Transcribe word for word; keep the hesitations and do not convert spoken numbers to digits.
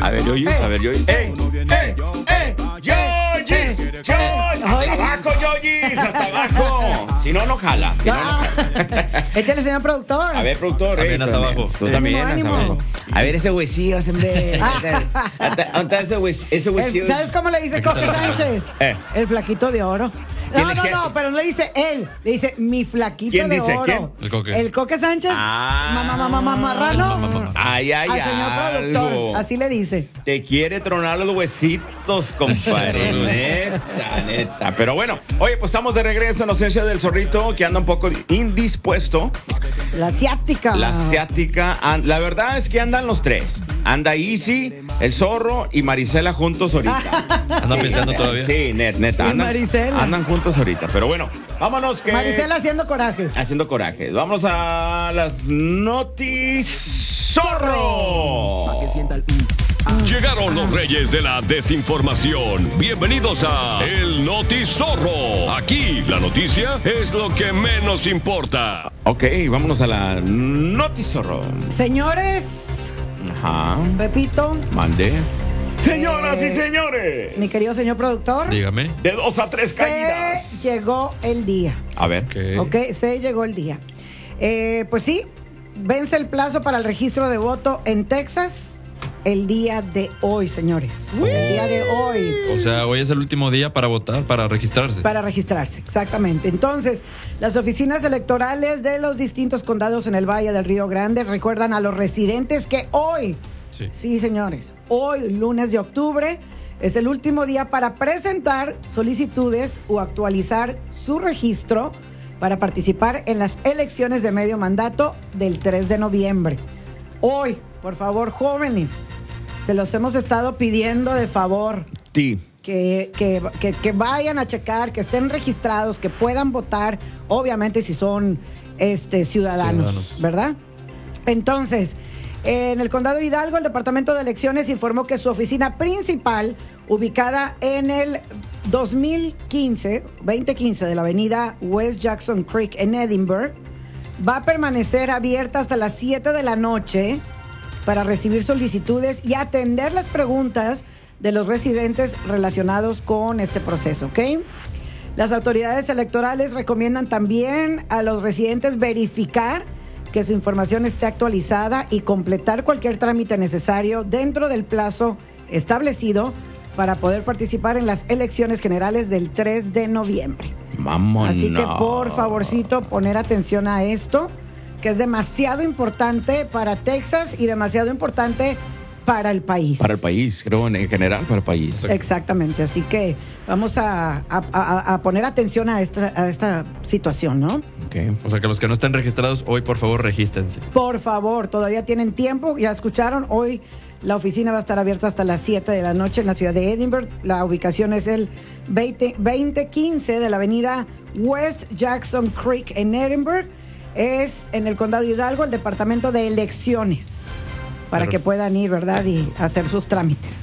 A ver, yo, a ver, yo. ¡Ey! ¡Ey! ¡Ey! ¡Yoyis! ¡Yoyis! ¡Hasta abajo, Yoyis! ¡Hasta abajo! Si no, no jala. Si no, no jala. Échale, señor productor. A ver, productor. También eh, hasta abajo. Tú también, hasta Ánimo, abajo. ánimo. A ver, ese huesillo, hombre. ¿Dónde ese huesillo? Ese huesillo. El- ¿Sabes cómo le dice Coque Sánchez? Eh. El flaquito de oro. ¿Quién No, le- no, quién? no, pero no le dice él. Le dice mi flaquito ¿Quién de dice? oro. ¿Quién? El Coque. El Coque Sánchez. Ah. Mamá, mamá, mamá, marrano. Ay, ay, Al señor productor. algo. Así le dice. Te quiere tronar los huesitos, compadre. Neta, neta. Pero bueno, oye, pues estamos de regreso en la ausencia del zorrito, que anda un poco indispuesto. La asiática. La asiática, an- la verdad es que andan los tres. Anda Easy, el zorro y Marisela juntos ahorita. ¿Andan pisteando todavía? Sí, net, neta. Y Andan, Marisela. andan juntos ahorita. Pero bueno, vámonos que... Marisela haciendo coraje. Haciendo coraje. Vamos a las Noti Zorro. Llegaron los reyes de la desinformación. Bienvenidos a El Noti Zorro. Aquí la noticia es lo que menos importa. Ok, vámonos a la Noti Zorro. Señores, Ajá. Pepito, Mande. Señoras Eh, y señores, mi querido señor productor, Dígame. de dos a tres caídas. se llegó el día. A ver. Ok. Ok, se llegó el día. Eh, pues sí, vence el plazo para el registro de voto en Texas el día de hoy, señores. El día de hoy. O sea, hoy es el último día para votar, para registrarse. Para registrarse, exactamente. Entonces, las oficinas electorales de los distintos condados en el Valle del Río Grande recuerdan a los residentes que hoy, Sí. sí, señores, hoy, lunes de octubre, es el último día para presentar solicitudes o actualizar su registro para participar en las elecciones de medio mandato del tres de noviembre. Hoy, por favor, jóvenes, se los hemos estado pidiendo de favor. Sí. Que, que, que, que vayan a checar, que estén registrados, que puedan votar, obviamente si son este, ciudadanos, Ciudadanos. ¿verdad? Entonces, en el Condado de Hidalgo, el Departamento de Elecciones informó que su oficina principal, ubicada en el dos mil quince, veinte quince de la avenida West Jackson Creek en Edinburgh, va a permanecer abierta hasta las siete de la noche para recibir solicitudes y atender las preguntas de los residentes relacionados con este proceso, ¿ok? Las autoridades electorales recomiendan también a los residentes verificar que su información esté actualizada y completar cualquier trámite necesario dentro del plazo establecido para poder participar en las elecciones generales del tres de noviembre. Vámonos. Así que por favorcito poner atención a esto, que es demasiado importante para Texas y demasiado importante para el país. Para el país, creo, en general, para el país. Exactamente, así que vamos a, a- a- a poner atención a esta, a esta situación, ¿no? Ok. O sea, que los que no estén registrados, hoy por favor regístrense. Por favor, todavía tienen tiempo, ya escucharon, hoy la oficina va a estar abierta hasta las siete de la noche en la ciudad de Edinburgh. La ubicación es el veinte, veinte quince de la avenida West Jackson Creek en Edinburgh. Es en el Condado de Hidalgo, el Departamento de Elecciones, para Pero- que puedan ir, ¿verdad? Y hacer sus trámites.